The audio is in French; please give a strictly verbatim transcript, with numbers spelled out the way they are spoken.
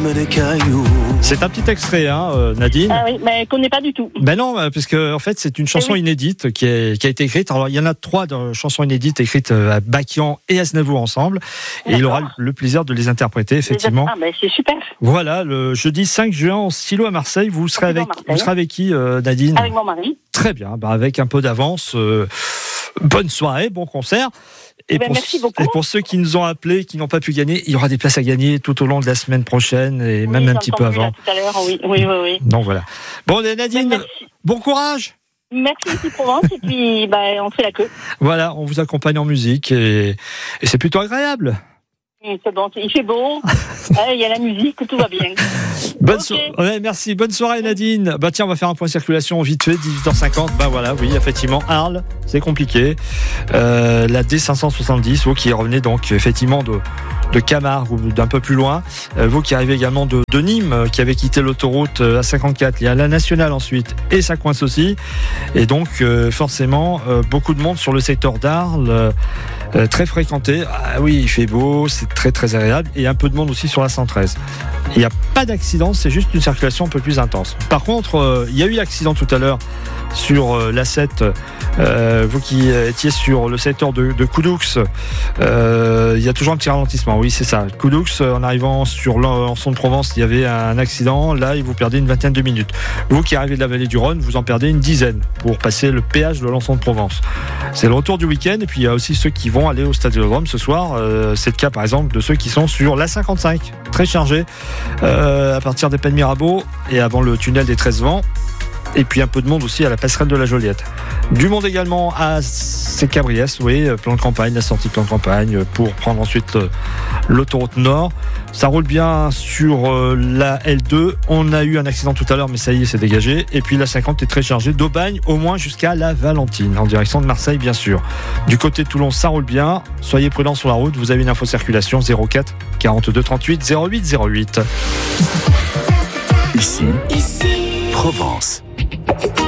comme des cailloux. C'est un petit extrait, hein, Nadine. Ah oui, mais qu'on n'est pas du tout. Ben non, parce que en fait, c'est une chanson oui. inédite qui, est, qui a été écrite. Alors, il y en a trois de chansons inédites écrites à Bakian et Aznavour ensemble. Et D'accord. il aura le plaisir de les interpréter, effectivement. Ah ben c'est super. Voilà, le jeudi cinq juin en Silo à Marseille. Vous serez avec, vous serez avec qui, euh, Nadine? Avec mon mari. Très bien, bah avec un peu d'avance. Euh, bonne soirée, bon concert. Et, ben, pour, merci beaucoup. et pour ceux qui nous ont appelés, qui n'ont pas pu gagner, il y aura des places à gagner tout au long de la semaine prochaine et Oui, même un petit peu avant. Tout à l'heure, oui, oui, oui, oui. Donc voilà. Bon, Nadine, Ben, bon courage. Merci ici Provence et puis ben, on fait la queue. Voilà, on vous accompagne en musique et, et c'est plutôt agréable. C'est bon, il fait beau, il y a la musique, tout va bien. Bonne okay. so- ouais, merci, bonne soirée Nadine. Bah tiens, on va faire un point de circulation vite fait, dix-huit heures cinquante. Bah voilà, oui, effectivement, Arles, c'est compliqué. Euh, la D cinq cent soixante-dix, vous qui revenez donc effectivement de, de Camargue ou d'un peu plus loin. Euh, vous qui arrivez également de, de Nîmes, euh, qui avez quitté l'autoroute A cinquante-quatre, il y a la nationale ensuite et ça coince aussi. Et donc euh, forcément, euh, beaucoup de monde sur le secteur d'Arles. Euh, Euh, très fréquenté. Ah oui, il fait beau, c'est très très agréable. Et un peu de monde aussi sur la cent treize. Il n'y a pas d'accident, c'est juste une circulation un peu plus intense. Par contre, euh, il y a eu l'accident tout à l'heure sur euh, l'A sept. Euh, vous qui étiez sur le secteur de, de Coudoux, euh, il y a toujours un petit ralentissement. Oui, c'est ça. Coudoux, en arrivant sur l'Anson de Provence, il y avait un accident. Là, vous perdez une vingtaine de minutes. Vous qui arrivez de la vallée du Rhône, vous en perdez une dizaine pour passer le péage de l'Anson de Provence. C'est le retour du week-end. Et puis, il y a aussi ceux qui vont aller au Stade Vélodrome ce soir. Euh, c'est le cas, par exemple, de ceux qui sont sur l'A cinquante-cinq, très chargé, euh, à partir des Pennes Mirabeau et avant le tunnel des treize vents. Et puis un peu de monde aussi à la passerelle de la Joliette. Du monde également à Cabriès, oui, plan de campagne, la sortie de plan de campagne, pour prendre ensuite l'autoroute Nord. Ça roule bien sur la L deux. On a eu un accident tout à l'heure, mais ça y est, c'est dégagé. Et puis la cinquante est très chargée d'Aubagne, au moins jusqu'à la Valentine, en direction de Marseille, bien sûr. Du côté de Toulon, ça roule bien. Soyez prudents sur la route. Vous avez une info circulation zéro quatre quarante-deux trente-huit zéro huit zéro huit. Ici, Ici. Provence.